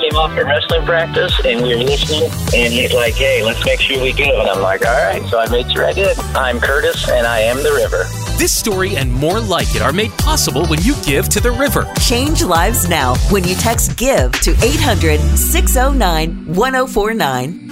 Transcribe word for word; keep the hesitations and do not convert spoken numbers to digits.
came off from wrestling practice, and we were listening, and he's like, hey, let's make sure we go. And I'm like, all right. So I made sure I did. I'm Curtis, and I am the river. This story and more like it are made possible when you give to the river. Change lives now when you text GIVE to eight hundred, six oh nine, one oh four nine.